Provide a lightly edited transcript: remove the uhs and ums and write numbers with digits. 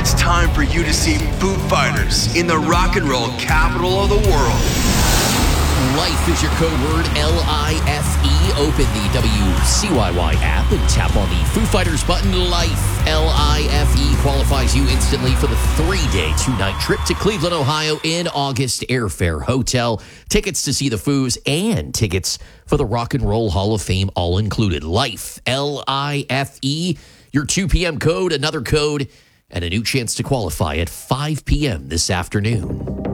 It's time for you to see Foo Fighters in the rock and roll capital of the world. Life is your code word, L-I-F-E. Open the WCYY app and tap on the Foo Fighters button. Life, L-I-F-E, qualifies you instantly for the 3-day, 2-night trip to Cleveland, Ohio in August. Airfare, hotel, tickets to see the Foos, and tickets for the Rock and Roll Hall of Fame, all included. Life, L-I-F-E, your 2 p.m. code, another code, and a new chance to qualify at 5 p.m. this afternoon.